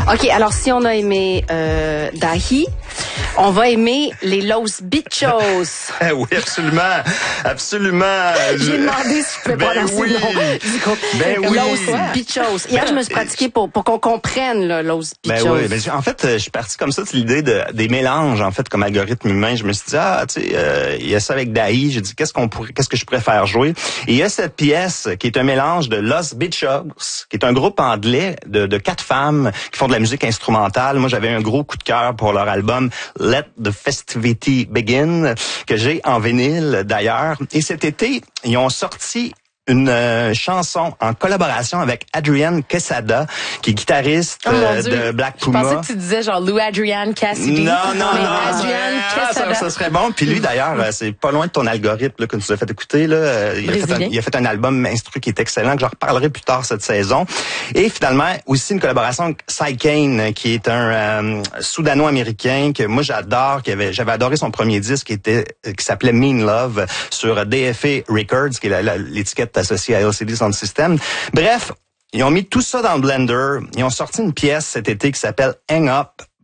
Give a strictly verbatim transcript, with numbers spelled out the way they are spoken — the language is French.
OK, alors si on a aimé euh, Dahi, on va aimer les Los Bichos. Oui, absolument. Absolument. J'ai demandé si je pouvais ben prononcer oui. le nom. Ben oui. Los Bichos. Hier, je me suis pratiquée pour, pour qu'on comprenne là, Los Bichos. Ben oui. Ben, en fait, je suis parti comme ça de l'idée de, des mélanges, en fait, comme algorithme humain. Je me suis dit, ah, tu sais, euh, il y a ça avec Dahi. J'ai dit, qu'est-ce qu'on pourrait, qu'est-ce que je pourrais faire jouer? Et il y a cette pièce qui est un mélange de Los Bichos, qui est un groupe anglais de, de quatre femmes qui font de la musique instrumentale. Moi, j'avais un gros coup de cœur pour leur album Let the Festivity Begin, que j'ai en vinyle d'ailleurs. Et cet été, ils ont sorti une euh, chanson en collaboration avec Adrian Quesada, qui est guitariste oh euh, de Black Puma. Je pensais que tu disais genre Lou Adrian Cassidy. Non, non, mais non. Adrian Ah, Quesada. ça, ça serait bon. Puis lui, d'ailleurs, c'est pas loin de ton algorithme là, que tu nous as fait écouter. Là. Il, a fait un, il a fait un album instru qui est excellent, que je reparlerai plus tard cette saison. Et finalement, aussi une collaboration avec Cy Kane, qui est un euh, soudano-américain que moi j'adore, qui avait, j'avais adoré son premier disque qui était qui s'appelait Mean Love sur D F A Records, qui est la, la, l'étiquette associée à L C D Sound System. Bref, ils ont mis tout ça dans le blender. Ils ont sorti une pièce cet été qui s'appelle Hang Up